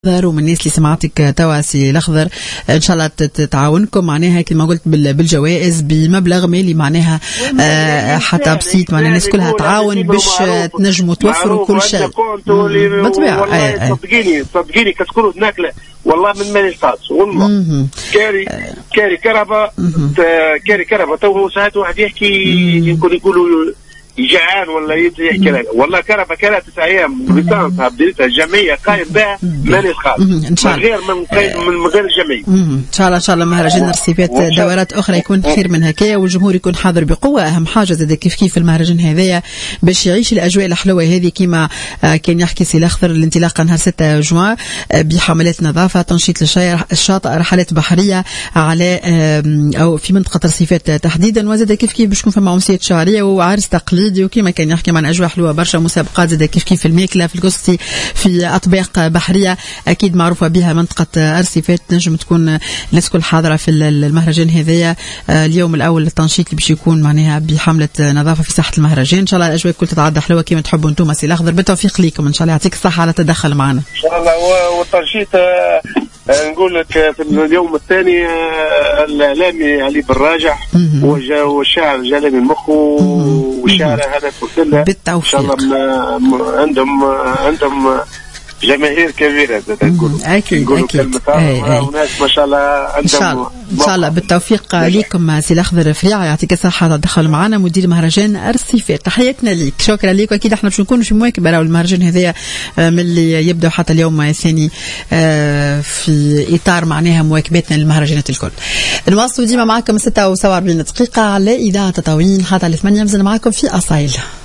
ومن الناس اللي سمعتك توا سي الأخضر إن شاء الله تتعاونكم معناها كما قلت بالجوائز بمبلغ مالي معناها حتى بسيط معناها الناس كلها تعاون باش تنجموا توفروا كل شيء بالطبيعة. صدقيني كتكونوا ناكله والله من ماني الخاص والله كاري كهرباء تو ساعات واحد يحكي يمكن يقولوا جعان ولا يحكي لك والله كهرباء كانت 9 ايام ريسانسها بديتها الجمعيه قايم بها ماني الخاص ان شاء الله من غير الجمعيه ان شاء الله مهرجان رصيفات دورات اخرى يكون خير من هكايا والجمهور يكون حاضر بقوه. اهم حاجه زاد كيف المهرجان هذايا باش يعيش الاجواء الحلوه هذه كما كان يحكي سي الاخضر. الانطلاقه نهار 6 جوان بحملات نظافه تنشيط الشاطئ رحلات بحريه على او في منطقه رصيفات تحديدا وزاد كيف باش تكون فما امسيه شعريه وعرس تقليدي وكما كان يحكي عن اجواء حلوه برشا مسابقات زاد كيف الماكله في القصتي في اطباق بحريه اكيد معروفه بها منطقه رصيفات تنجم تكون الناس كل حاضره في المهرجان هذايا. اليوم الاول للتنشيط اللي باش يكون معناها بحمله نظافه في ساحه المهرجان ان شاء الله الاجواء كل تتعدى حلوه كما تحبوا انتم سي الاخضر. بالتوفيق ليكم ان شاء الله يعطيك الصحه على التدخل معنا ان شاء الله. والتنشيط نقول لك في اليوم الثاني الاعلامي علي بالراجح والشاعر جلال المخ والشاعر هذا كلها بالتوفيق ان شاء الله عندهم جماهير كبيره اكيد وناس ما شاء الله عندهم ان شاء الله بالتوفيق ليكم سي الاخضر فريعه يعطيك الصحه تدخل معنا مدير مهرجان رصيفات. تحياتنا ليك شكرا ليك واكيد احنا باش نكونوا في مواكبه راهو المهرجان هذايا من اللي يبدا حتى اليوم الثاني في اطار معناها مواكبتنا للمهرجانات الكل. نواصلوا ديما معكم 46 دقيقه على اذاعه تطاوين حتى ل 8 نزل معكم في اصايل.